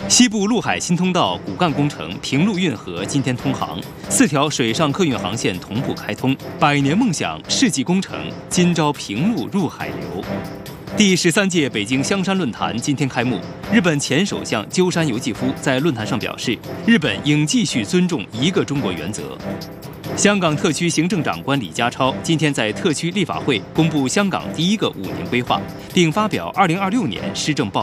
西部陆海新通道骨干工程平陆运河今天通航，4条水上客运航线同步开通，100年梦想世纪工程今朝平陆入海流。第13届北京香山论坛今天开幕，日本前首相鸠山由纪夫在论坛上表示，日本应继续尊重一个中国原则。香港特区行政长官李家超今天在特区立法会公布香港第1个5年规划，并发表2026年施政报告。